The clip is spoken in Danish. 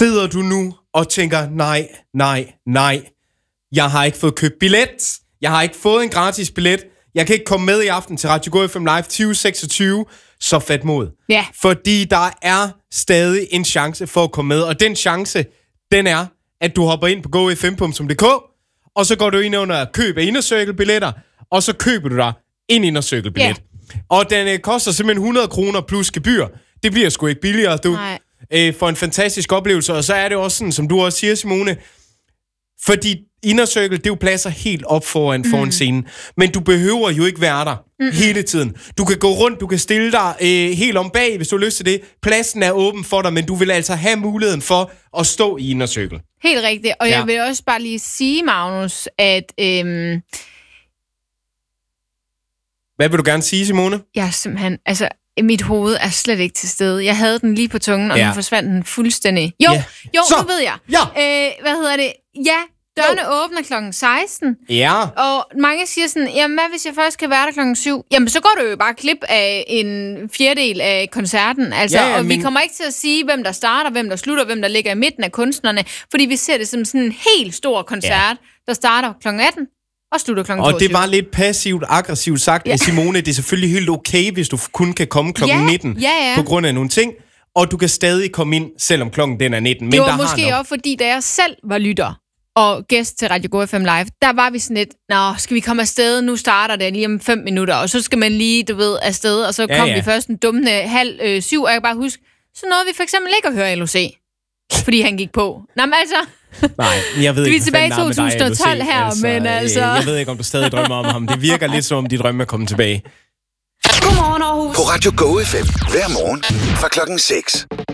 Sidder du nu og tænker, nej, jeg har ikke fået købt billet. Jeg har ikke fået en gratis billet. Jeg kan ikke komme med i aften til Radio Go FM Live 2026. Så fat mod. Ja. Fordi der er stadig en chance for at komme med. Og den chance, den er, at du hopper ind på gofm.dk, og så går du ind under køb af Inner Circle-billetter, og så køber du dig en Inner Circle-billet. Og den koster simpelthen 100 kroner plus gebyr. Det bliver sgu ikke billigere, du. For en fantastisk oplevelse. Og så er det også sådan, som du også siger, Simone, fordi Inner Circle, det er jo pladser helt op foran scenen. Men du behøver jo ikke være der hele tiden. Du kan gå rundt, du kan stille dig helt om bag, hvis du har lyst til det. Pladsen er åben for dig, men du vil altså have muligheden for at stå i Inner Circle. Helt rigtigt. Og jeg vil også bare lige sige, Magnus, at... Hvad vil du gerne sige, Simone? Jeg er simpelthen... Altså, mit hoved er slet ikke til stede. Jeg havde den lige på tungen, og nu forsvandt den fuldstændig. Jo, nu ved jeg. Ja. Hvad hedder det? Ja, dørene åbner klokken 16. Ja. Og mange siger sådan, jamen hvad hvis jeg først kan være der klokken 7? Jamen så går du jo bare klip af en fjerdedel af koncerten. Altså, og vi kommer ikke til at sige, hvem der starter, hvem der slutter, hvem der ligger i midten af kunstnerne, fordi vi ser det som sådan en helt stor koncert, der starter klokken 18. Og slutter klokken 22. Og det var lidt passivt-aggressivt sagt af Simone. Det er selvfølgelig helt okay, hvis du kun kan komme klokken 19 på grund af nogle ting. Og du kan stadig komme ind, selvom klokken den er 19. Men det var der måske også fordi, da jeg selv var lytter og gæst til Radio Go FM Live, der var vi sådan lidt, skal vi komme afsted? Nu starter det lige om 5 minutter, og så skal man lige, afsted. Og så kom vi først en dumme 6:30, og jeg kan bare huske, så nåede vi for eksempel ikke at høre LOC. Fordi han gik på. Nå, men altså... Nej, jeg ved ikke, vi er tilbage i 2012 her, altså, men altså... Jeg ved ikke, om du stadig drømmer om ham. Det virker lidt som om, de drømme er kommet tilbage. Godmorgen, Aarhus. På Radio Go FM. Hver morgen fra klokken 6.